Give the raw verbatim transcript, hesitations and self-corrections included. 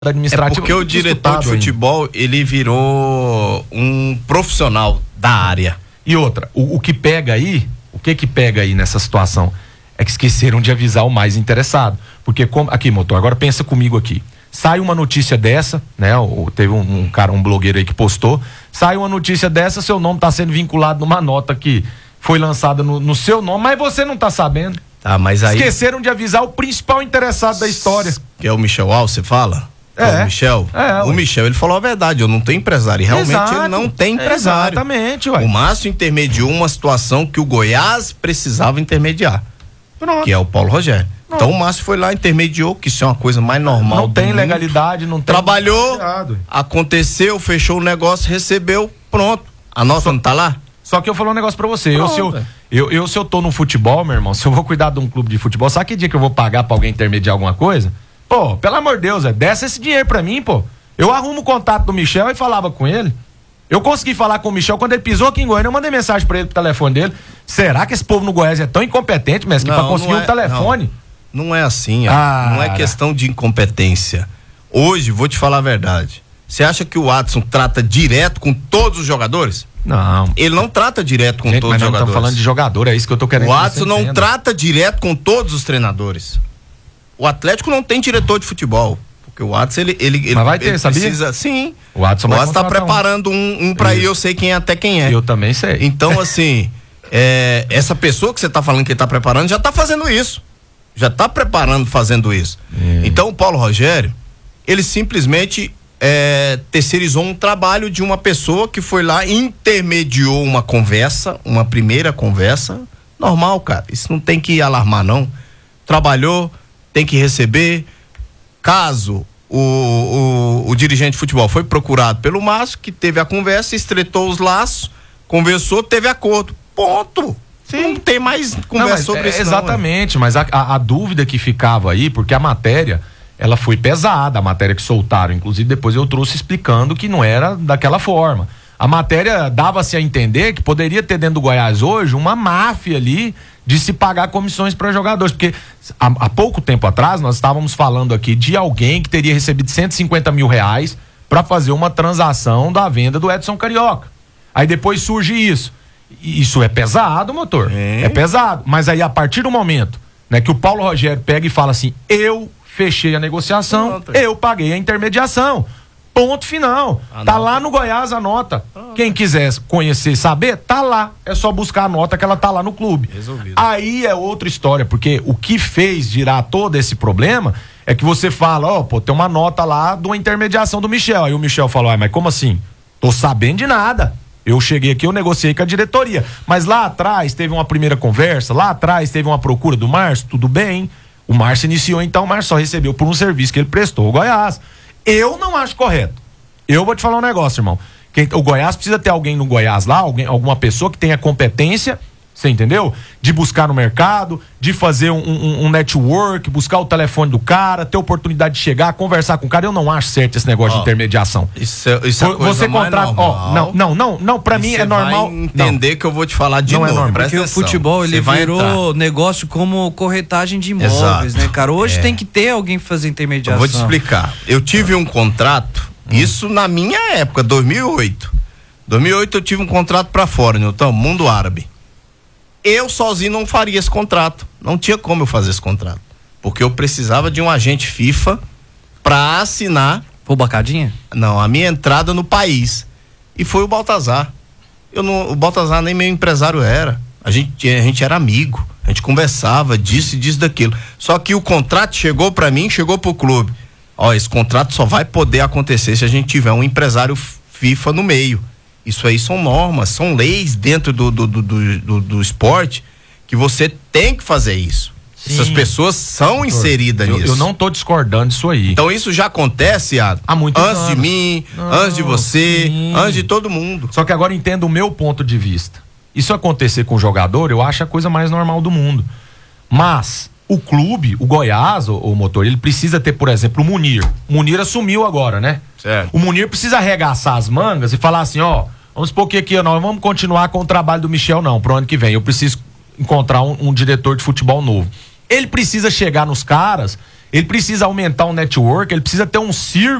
administrativo. É porque o diretor de futebol, ainda. ele virou um profissional da área. E outra, o, o que pega aí, o que que pega aí nessa situação? É que esqueceram de avisar o mais interessado. Porque, como, aqui, motor, agora pensa comigo aqui. Sai uma notícia dessa, né? O, teve um, um cara, um blogueiro aí que postou. Sai uma notícia dessa, seu nome tá sendo vinculado numa nota que foi lançada no, no seu nome, mas você não tá sabendo. Tá, mas aí... Esqueceram de avisar o principal interessado da história. Que é o Michel Alves, você fala? É. O Michel, é, o Michel, ele falou a verdade, eu não tenho empresário, e realmente Exato. ele não tem empresário. Exatamente, ué. O Márcio intermediou uma situação que o Goiás precisava intermediar. Pronto. Que é o Paulo Rogério. Não. Então o Márcio foi lá, intermediou, que isso é uma coisa mais normal. Não tem mundo. legalidade, não tem. Trabalhou, aconteceu, fechou o negócio, recebeu, pronto. A nossa Só... não tá lá? Só que eu falo um negócio pra você, eu se eu, eu, eu se eu tô no futebol, meu irmão, se eu vou cuidar de um clube de futebol, sabe que dia que eu vou pagar pra alguém intermediar alguma coisa? Pô, pelo amor de Deus, é, desce esse dinheiro pra mim, pô. Eu arrumo o contato do Michel e falava com ele. Eu consegui falar com o Michel quando ele pisou aqui em Goiânia, eu mandei mensagem pra ele pro telefone dele. Será que esse povo no Goiás é tão incompetente, mesmo, que pra conseguir o é, um telefone? Não, não é assim, ah, não é questão de incompetência. Hoje, vou te falar a verdade. Você acha que o Watson trata direto com todos os jogadores? Não. Ele não trata direto com Gente, todos os jogadores. Estamos falando de jogador, é isso que eu tô querendo. O Watson não trata direto com todos os treinadores. O Atlético não tem diretor de futebol. Porque o Watson, ele, ele, ele, Mas vai ter, ele sabia? precisa. Sim. O Watson, o Watson tá preparando um, um, um pra ir, eu sei quem até quem é. Eu também sei. Então, assim, é, essa pessoa que você tá falando que ele tá preparando já tá fazendo isso. Já tá preparando, fazendo isso. É. Então, o Paulo Rogério, ele simplesmente é, terceirizou um trabalho de uma pessoa que foi lá, intermediou uma conversa, uma primeira conversa. Normal, cara. Isso não tem que alarmar, não. Trabalhou, tem que receber. Caso o, o, o dirigente de futebol foi procurado pelo Márcio, que teve a conversa, estreitou os laços, conversou, teve acordo. Ponto. Sim. Não tem mais conversa não, sobre é, isso. Exatamente, não, é. mas a, a, a dúvida que ficava aí, porque a matéria, ela foi pesada, a matéria que soltaram. Inclusive, depois eu trouxe explicando que não era daquela forma. A matéria dava-se a entender que poderia ter dentro do Goiás hoje uma máfia ali de se pagar comissões para jogadores, porque há, há pouco tempo atrás nós estávamos falando aqui de alguém que teria recebido cento e cinquenta mil reais para fazer uma transação da venda do Edson Carioca. Aí depois surge isso. Isso é pesado, motor. É, é pesado. Mas aí a partir do momento, né, que o Paulo Rogério pega e fala assim: eu fechei a negociação, Pronto. eu paguei a intermediação. Ponto final. A tá nota. Lá no Goiás a nota. Ah, Quem quiser conhecer, saber, tá lá. É só buscar a nota que ela tá lá no clube. Resolvido. Aí é outra história, porque o que fez girar todo esse problema é que você fala, ó, oh, pô, tem uma nota lá de uma intermediação do Michel. Aí o Michel falou, ah, mas como assim? Tô sabendo de nada. Eu cheguei aqui, eu negociei com a diretoria. Mas lá atrás teve uma primeira conversa, lá atrás teve uma procura do Márcio, tudo bem. O Márcio iniciou, então o Márcio só recebeu por um serviço que ele prestou ao Goiás. Eu não acho correto. Eu vou te falar um negócio, irmão. Quem, o Goiás precisa ter alguém no Goiás lá, alguém, alguma pessoa que tenha competência, você entendeu? De buscar no mercado, de fazer um, um, um network, buscar o telefone do cara, ter oportunidade de chegar, conversar com o cara. Eu não acho certo esse negócio oh, de intermediação. Isso, isso é coisa você contrata, ó, não, não, não, não, pra mim é normal. Vai entender não. que eu vou te falar de não novo. É normal. Porque o futebol, ele virou entrar. negócio como corretagem de imóveis, Exato. né, cara? Hoje é. tem que ter alguém pra fazer intermediação. Eu vou te explicar. Eu tive um contrato, hum. isso na minha época, dois mil e oito. dois mil e oito eu tive um contrato pra fora, Nilton, mundo árabe. Eu sozinho não faria esse contrato. Não tinha como eu fazer esse contrato. Porque eu precisava de um agente FIFA pra assinar. Foi o Bacadinha? Não, a minha entrada no país. E foi o Baltazar. Eu não, o Baltazar nem meu empresário era. A gente, a gente era amigo. A gente conversava disso e disso daquilo. Só que o contrato chegou pra mim, chegou pro clube. Ó, esse contrato só vai poder acontecer se a gente tiver um empresário FIFA no meio. Isso aí são normas, são leis dentro do, do, do, do, do, do esporte que você tem que fazer isso. Sim. Essas pessoas são Doutor, inseridas eu, nisso. Eu não tô discordando disso aí. Então isso já acontece, Iado, há muitos antes anos. de mim, não, antes de você, sim. antes de todo mundo. Só que agora entenda o meu ponto de vista. Isso acontecer com o jogador, eu acho a coisa mais normal do mundo. Mas o clube, o Goiás, o, o motor, ele precisa ter, por exemplo, o Munir. O Munir assumiu agora, né? Certo. O Munir precisa arregaçar as mangas e falar assim, ó, vamos supor que aqui nós vamos continuar com o trabalho do Michel, não, pro ano que vem. Eu preciso encontrar um, um diretor de futebol novo. Ele precisa chegar nos caras ele precisa aumentar o network, ele precisa ter um círculo